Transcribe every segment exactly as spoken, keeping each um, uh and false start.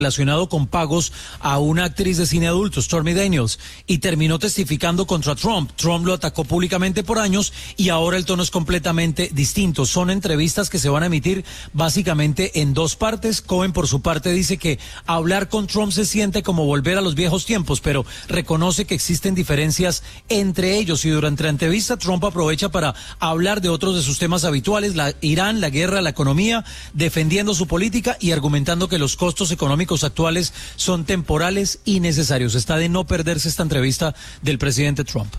relacionado con pagos a una actriz de cine adulto, Stormy Daniels, y terminó testificando contra Trump. Trump lo atacó públicamente por años y ahora el tono es completamente distinto. Son entrevistas que se van a emitir básicamente en dos partes. Cohen, por su parte, dice que hablar con Trump se siente como volver a los viejos tiempos, pero reconoce que existen diferencias entre ellos, y durante la entrevista Trump aprovecha para hablar de otros de sus temas habituales, la Irán, la guerra, la economía, defendiendo su política y argumentando que los costos económicos actuales son temporales y necesarios. Está de no perderse esta entrevista del presidente Trump.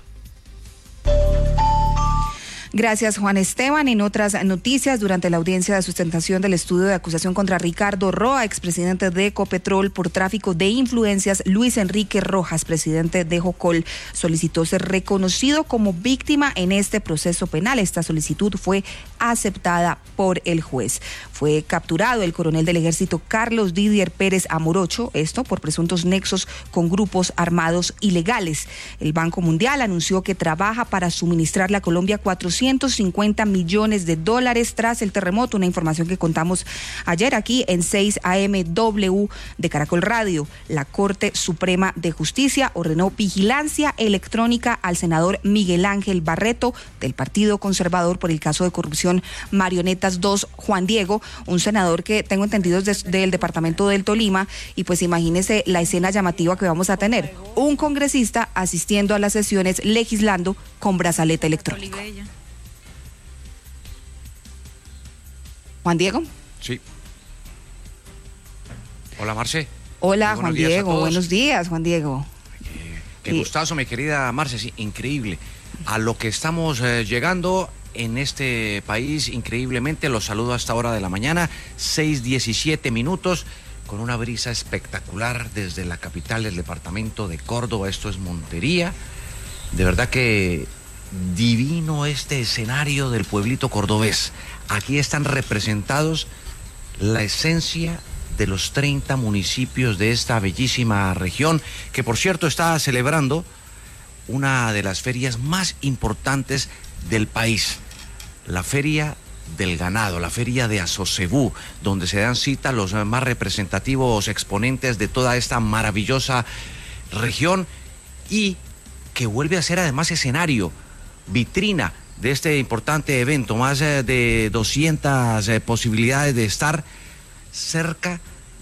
Gracias, Juan Esteban. En otras noticias, durante la audiencia de sustentación del estudio de acusación contra Ricardo Roa, expresidente de Ecopetrol, por tráfico de influencias, Luis Enrique Rojas, presidente de Jocol, solicitó ser reconocido como víctima en este proceso penal. Esta solicitud fue aceptada por el juez. Fue capturado el coronel del ejército Carlos Didier Pérez Amorocho, esto por presuntos nexos con grupos armados ilegales. El Banco Mundial anunció que trabaja para suministrarle a Colombia cuatrocientos cincuenta millones de dólares tras el terremoto, una información que contamos ayer aquí en seis A M W de Caracol Radio. La Corte Suprema de Justicia ordenó vigilancia electrónica al senador Miguel Ángel Barreto del Partido Conservador por el caso de corrupción Marionetas dos, Juan Diego, un senador que tengo entendido es de, del departamento del Tolima, y pues imagínese la escena llamativa que vamos a tener, un congresista asistiendo a las sesiones legislando con brazalete electrónico. Juan Diego. Sí. Hola, Marce. Hola, Juan Diego. Buenos días, Juan Diego. Eh, qué sí. Gustazo, mi querida Marce. Sí, increíble. A lo que estamos eh, llegando en este país, increíblemente, los saludo a esta hora de la mañana, seis diecisiete minutos, con una brisa espectacular desde la capital del departamento de Córdoba. Esto es Montería. De verdad que divino este escenario del pueblito cordobés. Aquí están representados la esencia de los treinta municipios de esta bellísima región, que por cierto está celebrando una de las ferias más importantes del país, la Feria del Ganado, la Feria de Asocebú, donde se dan cita los más representativos exponentes de toda esta maravillosa región, y que vuelve a ser además escenario, vitrina de este importante evento. Más de doscientas posibilidades de estar cerca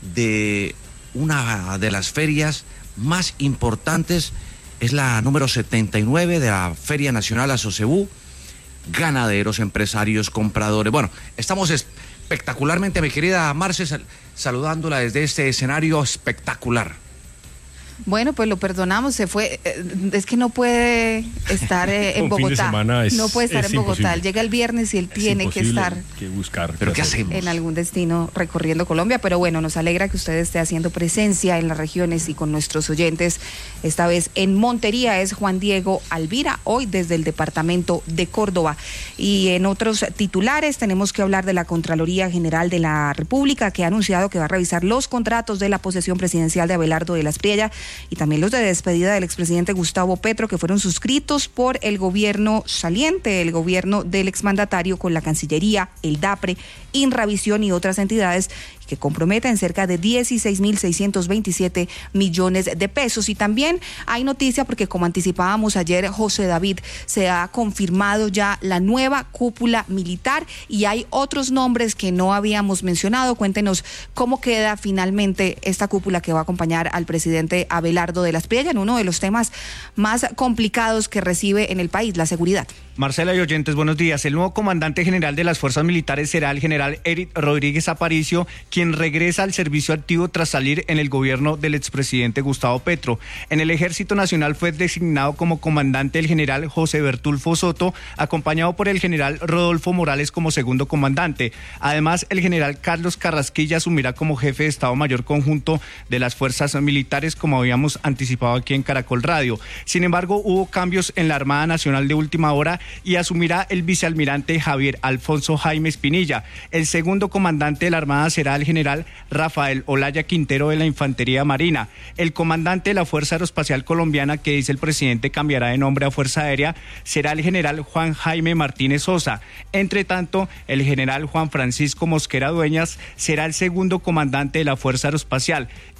de una de las ferias más importantes. Es la número setenta y nueve de la Feria Nacional Asocebú. Ganaderos, empresarios, compradores. Bueno, estamos espectacularmente, mi querida Marce, sal- saludándola desde este escenario espectacular. Bueno, pues lo perdonamos, se fue, es que no puede estar eh, en Bogotá, es, no puede estar en Bogotá, imposible. Llega el viernes y él es tiene que estar que buscar, ¿pero qué hacemos? En algún destino recorriendo Colombia, pero bueno, nos alegra que usted esté haciendo presencia en las regiones y con nuestros oyentes, esta vez en Montería. Es Juan Diego Alvira, hoy desde el departamento de Córdoba. Y en otros titulares tenemos que hablar de la Contraloría General de la República, que ha anunciado que va a revisar los contratos de la posesión presidencial de Abelardo de la Espriella y también los de despedida del expresidente Gustavo Petro, que fueron suscritos por el gobierno saliente, el gobierno del exmandatario, con la Cancillería, el DAPRE, Inravisión y otras entidades, que comprometen cerca de dieciséis mil seiscientos veintisiete millones de pesos. Y también hay noticia porque, como anticipábamos ayer, José David, se ha confirmado ya la nueva cúpula militar y hay otros nombres que no habíamos mencionado. Cuéntenos cómo queda finalmente esta cúpula que va a acompañar al presidente Abelardo de la Espriella en uno de los temas más complicados que recibe en el país, la seguridad. Marcela y oyentes, buenos días. El nuevo comandante general de las fuerzas militares será el general Eric Rodríguez Aparicio, quien regresa al servicio activo tras salir en el gobierno del expresidente Gustavo Petro. En el Ejército Nacional fue designado como comandante el general José Bertulfo Soto, acompañado por el general Rodolfo Morales como segundo comandante. Además, el general Carlos Carrasquilla asumirá como jefe de Estado Mayor Conjunto de las fuerzas militares, como habíamos anticipado aquí en Caracol Radio. Sin embargo, hubo cambios en la Armada Nacional de última hora Colombia y asumirá el vicealmirante Javier Alfonso Jaime Espinilla. El segundo comandante de la Armada será el general Rafael Olaya Quintero de la Infantería Marina. El comandante de la Fuerza Aeroespacial Colombiana, que dice el presidente cambiará de nombre a Fuerza Aérea, será el general Juan Jaime Martínez Sosa. Entre tanto, el general Juan Francisco Mosquera Dueñas será el segundo comandante de la Fuerza Aeroespacial